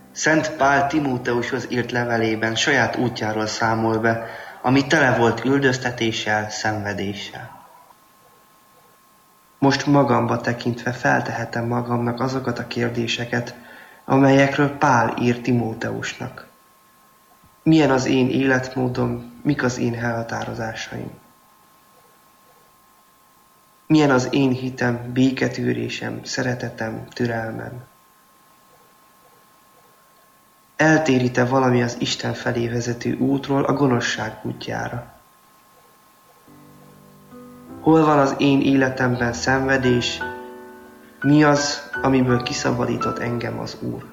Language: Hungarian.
Szent Pál Timóteushoz írt levelében saját útjáról számol be, ami tele volt üldöztetéssel, szenvedéssel. Most magamba tekintve feltehetem magamnak azokat a kérdéseket, amelyekről Pál ír Timóteusnak. Milyen az én életmódom, mik az én elhatározásaim? Milyen az én hitem, béketűrésem, szeretetem, türelmem? Eltérít-e valami az Isten felé vezető útról a gonoszság útjára? Hol van az én életemben szenvedés? Mi az, amiből kiszabadított engem az Úr?